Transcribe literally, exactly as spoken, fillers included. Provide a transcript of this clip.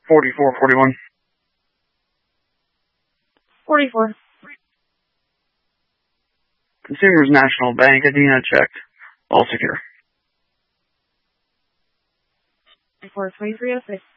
forty-four forty-one. forty-four. Consumers National Bank, Adina checked. All secure. four twenty-three oh six.